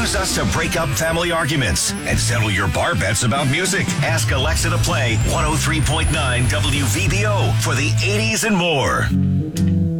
Use us to break up family arguments and settle your bar bets about music. Ask Alexa to play 103.9 WVBO for the 80s and more.